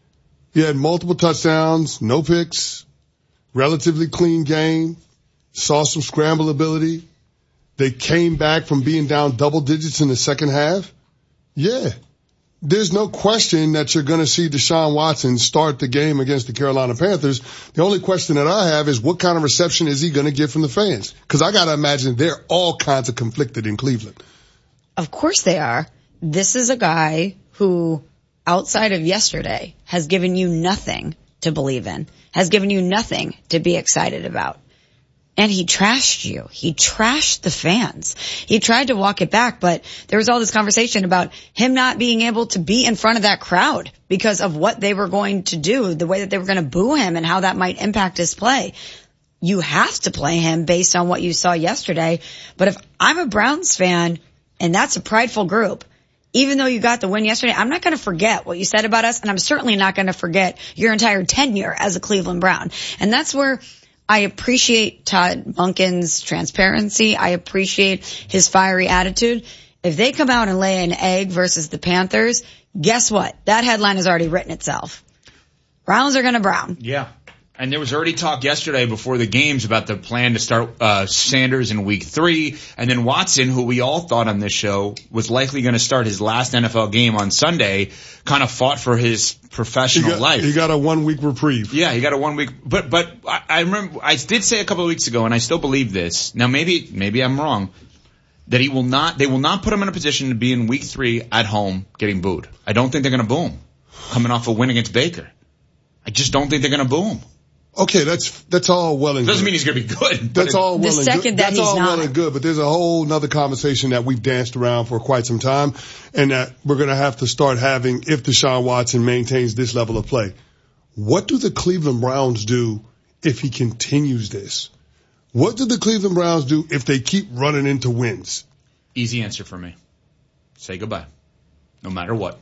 He had multiple touchdowns, no picks, relatively clean game, saw some scramble ability. They came back from being down double digits in the second half. Yeah. There's no question that you're going to see Deshaun Watson start the game against the Carolina Panthers. The only question that I have is what kind of reception is he going to get from the fans? Because I got to imagine they're all kinds of conflicted in Cleveland. Of course they are. This is a guy who, outside of yesterday, has given you nothing to believe in, has given you nothing to be excited about. And he trashed you. He trashed the fans. He tried to walk it back, but there was all this conversation about him not being able to be in front of that crowd because of what they were going to do, the way that they were going to boo him and how that might impact his play. You have to play him based on what you saw yesterday. But if I'm a Browns fan and that's a prideful group, even though you got the win yesterday, I'm not going to forget what you said about us, and I'm certainly not going to forget your entire tenure as a Cleveland Brown. And that's where I appreciate Todd Monken's transparency. I appreciate his fiery attitude. If they come out and lay an egg versus the Panthers, guess what? That headline has already written itself. Browns are going to Brown. Yeah. And there was already talk yesterday before the games about the plan to start uh Sanders in week three. And then Watson, who we all thought on this show was likely going to start his last N F L game on Sunday, kind of fought for his professional he got, life. He got a one-week reprieve. Yeah, he got a one-week. But but I, I remember I did say a couple of weeks ago, and I still believe this. Now, maybe maybe I'm wrong, that he will not. They will not put him in a position to be in week three at home getting booed. I don't think they're going to boo him coming off a win against Baker. I just don't think they're going to boo him. Okay, that's that's all well and good. Doesn't mean he's going to be good. That's all well the and second good. That that's he's all not. well and good, but there's a whole nother conversation that we've danced around for quite some time, and that we're going to have to start having if Deshaun Watson maintains this level of play. What do the Cleveland Browns do if he continues this? What do the Cleveland Browns do if they keep running into wins? Easy answer for me. Say goodbye. No matter what.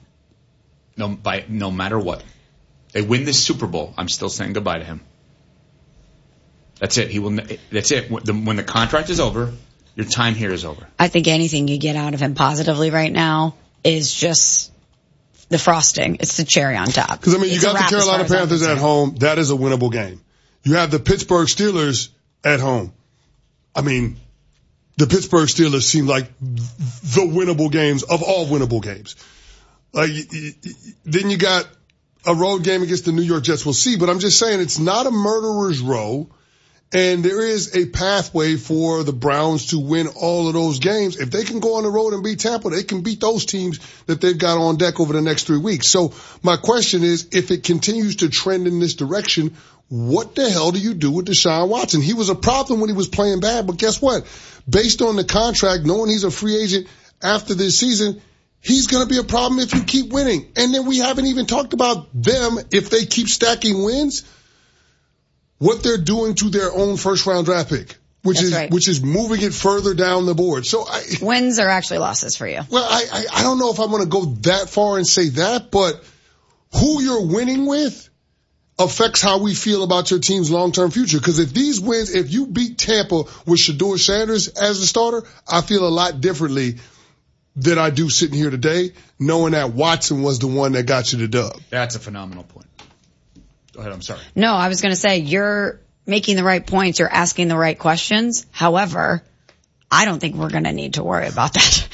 No, by, no matter what. They win this Super Bowl, I'm still saying goodbye to him. That's it. He will. That's it. When the, when the contract is over, your time here is over. I think anything you get out of him positively right now is just the frosting. It's the cherry on top. Because, I mean, you it's got the Carolina Panthers at home. That is a winnable game. You have the Pittsburgh Steelers at home. I mean, the Pittsburgh Steelers seem like the winnable games of all winnable games. Like, then you got a road game against the New York Jets. We'll see. But I'm just saying it's not a murderer's row. And there is a pathway for the Browns to win all of those games. If they can go on the road and beat Tampa, they can beat those teams that they've got on deck over the next three weeks. So my question is, if it continues to trend in this direction, what the hell do you do with Deshaun Watson? He was a problem when he was playing bad, but guess what? Based on the contract, knowing he's a free agent after this season, he's going to be a problem if you keep winning. And then we haven't even talked about them, if they keep stacking wins, what they're doing to their own first-round draft pick, which That's is right. which is moving it further down the board. So I, Wins are actually losses for you. Well, I, I, I don't know if I'm going to go that far and say that, but who you're winning with affects how we feel about your team's long-term future. Because if these wins, if you beat Tampa with Shedeur Sanders as the starter, I feel a lot differently than I do sitting here today, knowing that Watson was the one that got you the dub. That's a phenomenal point. Go ahead, I'm sorry. No, I was going to say you're making the right points. You're asking the right questions. However, I don't think we're going to need to worry about that.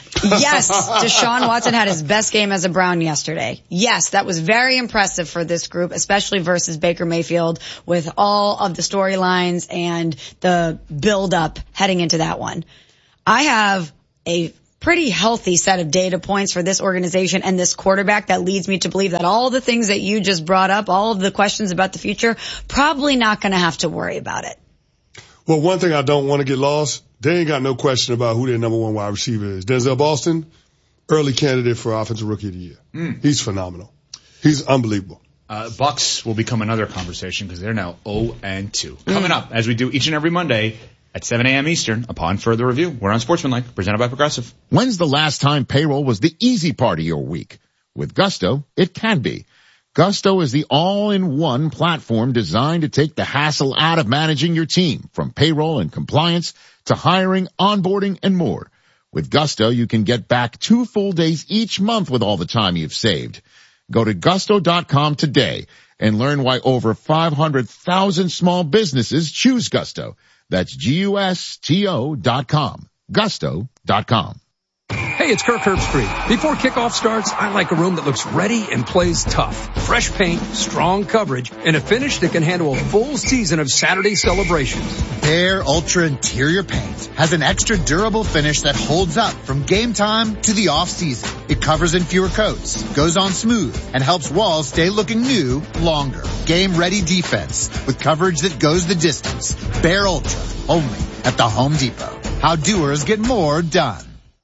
Yes, Deshaun Watson had his best game as a Brown yesterday. Yes, that was very impressive for this group, especially versus Baker Mayfield with all of the storylines and the build-up heading into that one. I have a pretty healthy set of data points for this organization and this quarterback that leads me to believe that all the things that you just brought up, all of the questions about the future, probably not going to have to worry about it. Well, one thing I don't want to get lost, they ain't got no question about who their number one wide receiver is. Denzel Boston, early candidate for Offensive Rookie of the Year. Mm. He's phenomenal. He's unbelievable. Uh, Bucks will become another conversation because they're now oh and two. Mm. Coming up, as we do each and every Monday, at seven a.m. Eastern, upon further review, we're on Sportsmanlike, presented by Progressive. When's the last time payroll was the easy part of your week? With Gusto, it can be. Gusto is the all-in-one platform designed to take the hassle out of managing your team, from payroll and compliance to hiring, onboarding, and more. With Gusto, you can get back two full days each month with all the time you've saved. Go to gusto dot com today and learn why over five hundred thousand small businesses choose Gusto. That's G U S T O dot com. Gusto dot com. Hey, it's Kirk Herbstreit. Before kickoff starts, I like a room that looks ready and plays tough. Fresh paint, strong coverage, and a finish that can handle a full season of Saturday celebrations. Bear Ultra Interior Paint has an extra durable finish that holds up from game time to the off-season. It covers in fewer coats, goes on smooth, and helps walls stay looking new longer. Game-ready defense with coverage that goes the distance. Bear Ultra, only at the Home Depot. How doers get more done.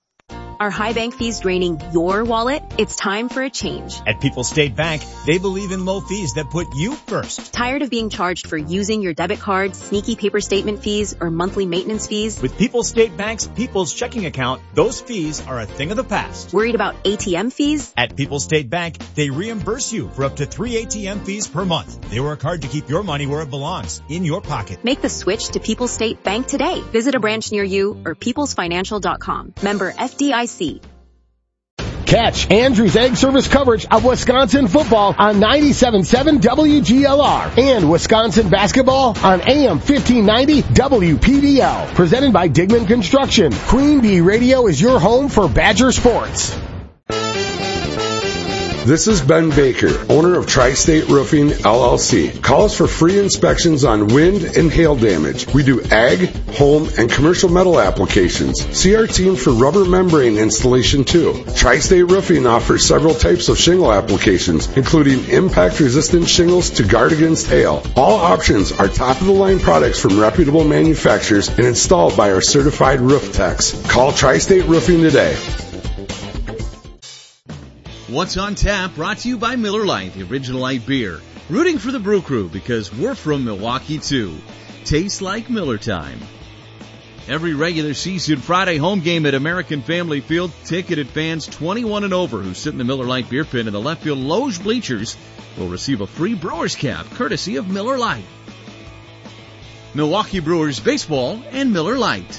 Are high bank fees draining your wallet? It's time for a change. At People's State Bank, they believe in low fees that put you first. Tired of being charged for using your debit card, sneaky paper statement fees, or monthly maintenance fees? With People's State Bank's People's Checking Account, those fees are a thing of the past. Worried about A T M fees? At People's State Bank, they reimburse you for up to three A T M fees per month. They work hard to keep your money where it belongs, in your pocket. Make the switch to People's State Bank today. Visit a branch near you or peoples financial dot com. Member F D I C. Catch Andrew's Egg Service coverage of Wisconsin football on ninety-seven point seven W G L R and Wisconsin basketball on A M fifteen ninety W P D L. Presented by Digman Construction. Queen Bee Radio is your home for Badger sports. This is Ben Baker, owner of Tri-State Roofing, L L C. Call us for free inspections on wind and hail damage. We do ag, home, and commercial metal applications. See our team for rubber membrane installation too. Tri-State Roofing offers several types of shingle applications, including impact-resistant shingles to guard against hail. All options are top-of-the-line products from reputable manufacturers and installed by our certified roof techs. Call Tri-State Roofing today. What's on Tap, brought to you by Miller Lite, the original light beer. Rooting for the Brew Crew because we're from Milwaukee too. Tastes like Miller time. Every regular season Friday home game at American Family Field, ticketed fans twenty-one and over who sit in the Miller Lite beer pit in the left field loge bleachers will receive a free Brewers cap courtesy of Miller Lite. Milwaukee Brewers baseball and Miller Lite.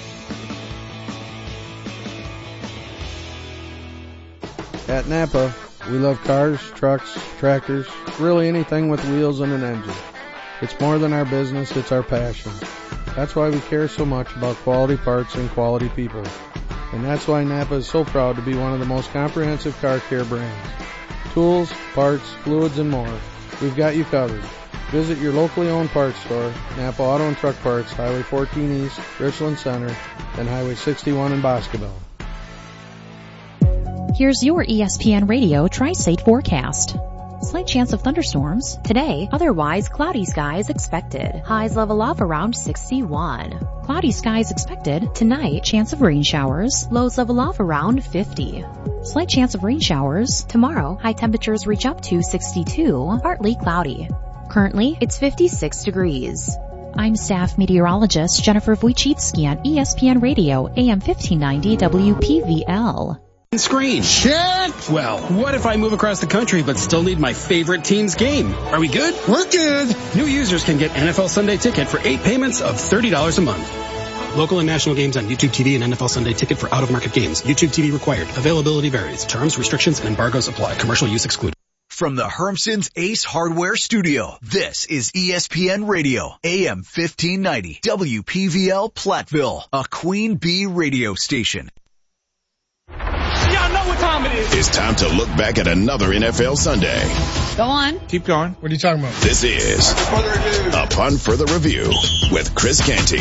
At Napa, we love cars, trucks, tractors, really anything with wheels and an engine. It's more than our business, it's our passion. That's why we care so much about quality parts and quality people. And that's why Napa is so proud to be one of the most comprehensive car care brands. Tools, parts, fluids, and more. We've got you covered. Visit your locally owned parts store, Napa Auto and Truck Parts, Highway fourteen East, Richland Center, and Highway sixty-one in Boscobel. Here's your E S P N Radio Tri-State forecast. Slight chance of thunderstorms. Today, otherwise cloudy skies expected. Highs level off around sixty-one. Cloudy skies expected. Tonight, chance of rain showers. Lows level off around fifty. Slight chance of rain showers. Tomorrow, high temperatures reach up to sixty-two. Partly cloudy. Currently, it's fifty-six degrees. I'm staff meteorologist Jennifer Wojcicki on E S P N Radio, A M fifteen ninety W P V L. Screen. Shit! Well, what if I move across the country but still need my favorite team's game? Are we good? We're good. New users can get N F L Sunday Ticket for eight payments of thirty dollars a month. Local and national games on YouTube T V and N F L Sunday Ticket for out-of-market games. YouTube T V required. Availability varies. Terms, restrictions, and embargoes apply. Commercial use excluded. From the Hermson's Ace Hardware Studio, this is E S P N Radio, A M fifteen ninety, W P V L Platteville, a Queen Bee radio station. Y'all know what time it is. It's time to look back at another N F L Sunday. Go on. Keep going. What are you talking about? This is Upon Further Review with Chris Canty.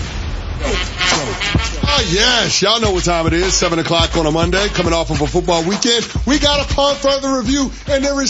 Oh, yes. Y'all know what time it is. seven o'clock on a Monday, coming off of a football weekend. We got Upon Further Review, and there is